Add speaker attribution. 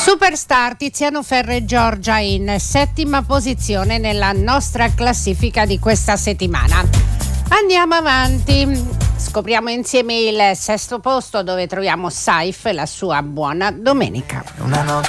Speaker 1: Superstar Tiziano Ferro e Giorgia in settima posizione nella nostra classifica di questa settimana. Andiamo avanti, scopriamo insieme il sesto posto, dove troviamo Saif e la sua Buona Domenica.
Speaker 2: Una notte